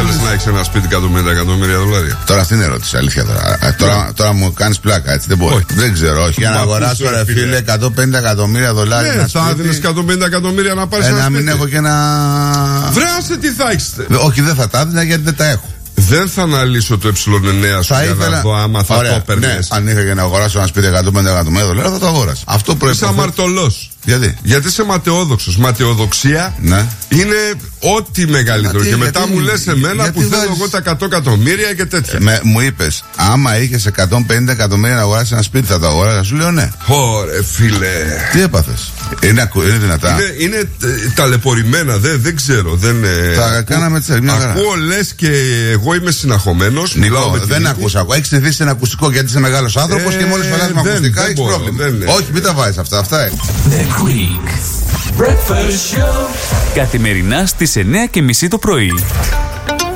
θέλεις να έχεις ένα σπίτι 150 εκατομμύρια δολάρια? Τώρα αυτή είναι η ερώτηση, αλήθεια τώρα μου κάνεις πλάκα, έτσι δεν μπορεί. Όχι. Δεν ξέρω, όχι. Για να αγοράσω, ρε φίλε, 150 εκατομμύρια δολάρια. Ναι, θα έδινες 150 εκατομμύρια να πάρεις ένα σπίτι. Να μην έχω και ένα. Βρέασε τι θα έχεις. Όχι, δεν θα τα έδινα γιατί δεν τα έχω. Δεν θα αναλύσω το ε9 σου για να δω άμα θα το παίρνεις. Ναι, αν είχα για να αγοράσω ένα σπίτι 150 εκατομμύρια δολάρια θα το αγόρασα. Αυτό είσαι αμαρτωλός. Γιατί είσαι ματαιόδοξος. Ματαιοδοξία είναι ό,τι μεγαλύτερο. Και μετά μου λες εμένα που θέλω εγώ τα 100 εκατομμύρια και τέτοια. Μου είπες, άμα είχες 150 εκατομμύρια να αγοράσεις ένα σπίτι θα το αγοράσεις? Σου λέω ναι. Ωρε φίλε. Τι έπαθες? Είναι δυνατά. Είναι ταλαιπωρημένα, δεν ξέρω. Τα κάναμε έτσι μια χαρά. Ακούω λες και εγώ είμαι συναχωμένος. Νικό, δεν ακούς ακόμα. Έχεις συνηθίσει ένα ακουστικό γιατί είσαι μεγάλος άνθρωπος και μόλις φωνάζεις με ακουστικά έχεις πρόβλημα. Όχι, μην τα βάζεις αυτά. Αυτά είναι. The Greek Breakfast Show. Καθημερινά στις 9:30 το πρωί.